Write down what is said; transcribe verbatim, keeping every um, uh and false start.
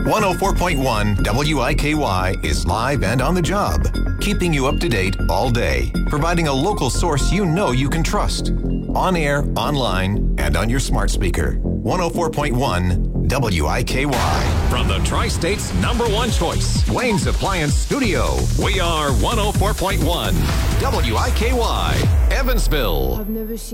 one oh four point one W I K Y is live and on the job, keeping you up to date all day, providing a local source you know you can trust. On air, online, and on your smart speaker. one oh four point one W I K Y. From the Tri-State's number one choice, Wayne's Appliance Studio, we are one oh four point one W I K Y, Evansville. I've never seen